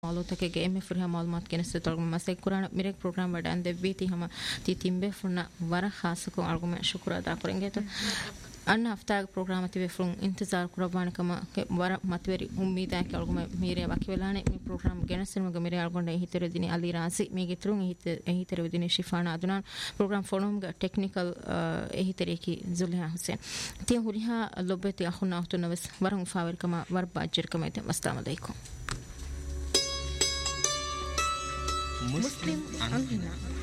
ಮಾಲೂತಕ್ಕೆ ಎಮ್ಮೆ ಫುರಿಹ ಮಾಲೂಮಾತ್ ಕೆನಸ್ತೆ ತೊಳಗ ಮಸೆ Quran ಮಿರೆಕ್ program vada ಅಂದೆ ಬೀತಿ ಹಮ ತಿ ತಿಂಬೆ ಫುನ್ನ ವರ ಖಾಸಕು ಅಲ್ಗುಮೆ ಶುಕ್ರ ಅದ ಕರೆಂಗೆ ತೋ ಅನ್ನ ಹಫ್ತಾಗ ಪ್ರೋಗ್ರಾಮ್ ಅತಿವೆ ಫುನ್ ಇಂತಜಾರ್ ಕುರಬಾನಕಮ ವರ ಮತ್ವೆರಿ ಉಮ್ಮೀದ ಕೆ ಅಲ್ಗುಮೆ ಮೀರೆ ವಕಿವೆಲಾನೆ ಮಿ ಪ್ರೋಗ್ರಾಮ್ ಗೆನಸೆನುಗ ಮಿರೆ ಅಲ್ಗೊಂಡೆ ಹಿತೆರೆ ದಿನಿ ಅಲಿ ರಾಸಿ ಮೇಗೆ ತುರುಂ ಹಿತೆರೆ ದಿನಿ ಶಿಫಾನ ಅದುನಾನ್ ಪ್ರೋಗ್ರಾಮ್ ಫೋನುಮ್ಗ ಟೆಕ್ನಿಕಲ್ ಹಿತೆರೆ ಕಿ ಜುಲ್ಹಾ ಹುಸೇನ್ ತಿ ಹುರಿಹಾ ಲೊಬ್ಬೆತಿ ಅಹುನಾ ಹುತುನವಸ್ ವರಂ ಫಾವೆರ್ಕಮ ವರ ಬಾಜ್ಜರ್ಕಮ ಐತೆ ಅಸ್ಸಲಾಮು ಅಲೈಕುಂ ಮುಸ್ಲಿಂ ಅಂಗನ